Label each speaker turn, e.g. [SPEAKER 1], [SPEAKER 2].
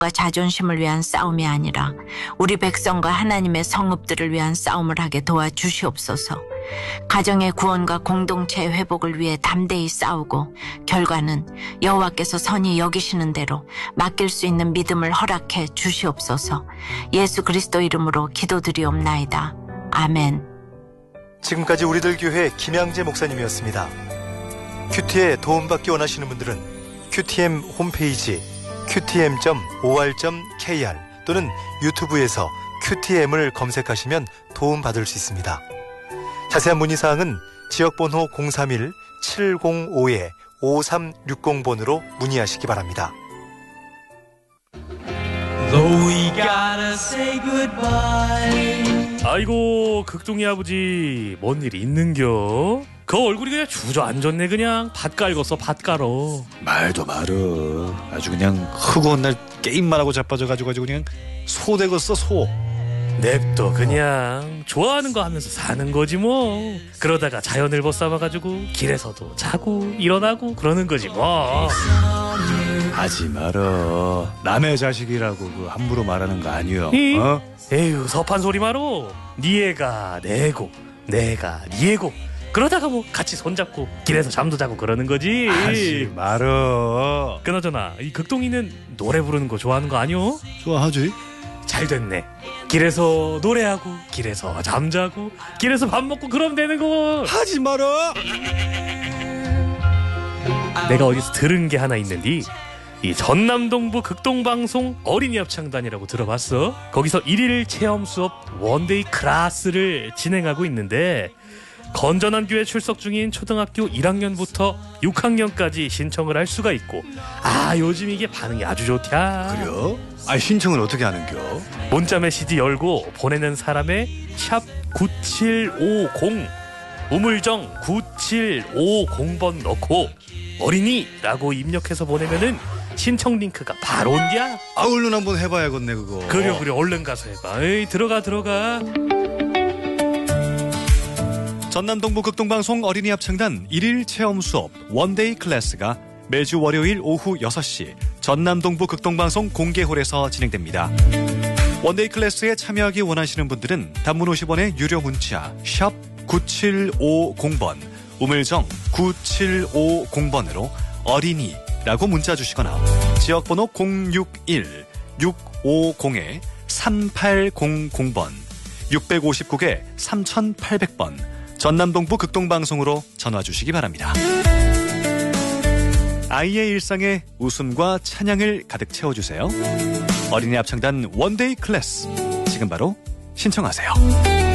[SPEAKER 1] 자존심을 위한 싸움이 아니라 우리 백성과 하나님의 성읍들을 위한 싸움을 하게 도와주시옵소서. 가정의 구원과 공동체의 회복을 위해 담대히 싸우고 결과는 여호와께서 선히 여기시는 대로 맡길 수 있는 믿음을 허락해 주시옵소서. 예수 그리스도 이름으로 기도드리옵나이다. 아멘.
[SPEAKER 2] 지금까지 우리들 교회 김양재 목사님이었습니다. 큐티에 도움받기 원하시는 분들은 QTM 홈페이지 qtm.or.kr 또는 유튜브에서 QTM을 검색하시면 도움받을 수 있습니다. 자세한 문의사항은 지역번호 031-705-5360번으로 문의하시기 바랍니다.
[SPEAKER 3] 아이고 극동이 아버지 뭔 일이 있는겨? 그 얼굴이 그냥 주저앉았네. 그냥 밭 깔궜어. 밭 깔어.
[SPEAKER 4] 말도 말어. 아주 그냥 흑온 날 게임만 하고 자빠져가지고 그냥 소 되겠어 소.
[SPEAKER 3] 냅둬 그냥 좋아하는 거 하면서 사는 거지 뭐. 그러다가 자연을 벗삼아가지고 길에서도 자고 일어나고 그러는 거지 뭐.
[SPEAKER 4] 하지 말어. 남의 자식이라고 그 함부로 말하는 거 아니여. 어?
[SPEAKER 3] 에휴 섭한 소리 말어. 니 애가 내 애고 내가 니 애고 그러다가 뭐 같이 손잡고 길에서 잠도 자고 그러는 거지.
[SPEAKER 4] 하지 말어.
[SPEAKER 3] 그나저나 이 극동이는 노래 부르는 거 좋아하는 거 아니오?
[SPEAKER 4] 좋아하지.
[SPEAKER 3] 잘 됐네. 길에서 노래하고 길에서 잠자고 길에서 밥 먹고 그러면 되는 거.
[SPEAKER 4] 하지 말어.
[SPEAKER 3] 내가 어디서 들은 게 하나 있는데 이 전남동부 극동방송 어린이 합창단이라고 들어봤어? 거기서 1일 체험 수업 원데이 클래스를 진행하고 있는데 건전한 교회 출석 중인 초등학교 1학년부터 6학년까지 신청을 할 수가 있고 요즘 이게 반응이 아주 좋다.
[SPEAKER 4] 그래요? 신청을 어떻게 하는겨?
[SPEAKER 3] 문자 메시지 열고 보내는 사람의 샵 9750 우물정 9750번 넣고 어린이라고 입력해서 보내면은 신청 링크가 바로 온디야.
[SPEAKER 4] 얼른 한번 해봐야겠네 그거.
[SPEAKER 3] 그래 얼른 가서 해봐. 에이 들어가.
[SPEAKER 4] 전남동부 극동방송 어린이 합창단 1일 체험 수업 원데이 클래스가 매주 월요일 오후 6시 전남동부 극동방송 공개홀에서 진행됩니다. 원데이 클래스에 참여하기 원하시는 분들은 단문 50원의 유료 문자 샵 9750번 우물정 9750번으로 어린이라고 문자 주시거나 지역번호 061-650-3800번 659개 3800번 전남동부 극동방송으로 전화 주시기 바랍니다. 아이의 일상에 웃음과 찬양을 가득 채워주세요. 어린이 합창단 원데이 클래스 지금 바로 신청하세요.